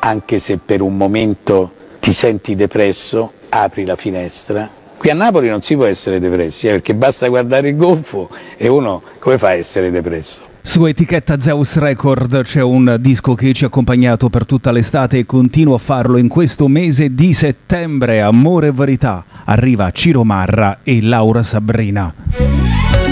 anche se per un momento ti senti depresso, apri la finestra. Qui a Napoli non si può essere depressi, perché basta guardare il golfo e uno come fa a essere depresso? Su etichetta Zeus Record c'è un disco che ci ha accompagnato per tutta l'estate e continua a farlo in questo mese di settembre. Amore e verità. Arriva Ciro Marra e Laura Sabrina.